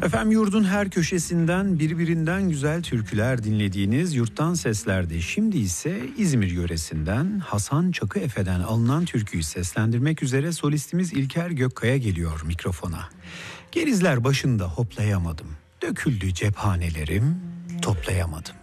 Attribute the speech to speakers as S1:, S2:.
S1: Efendim yurdun her köşesinden birbirinden güzel türküler dinlediğiniz Yurttan Sesler'de şimdi ise İzmir yöresinden Hasan Çakı Efe'den alınan türküyü seslendirmek üzere solistimiz İlker Gökkaya geliyor mikrofona. Gerizler başında hoplayamadım, döküldü cephanelerim, toplayamadım.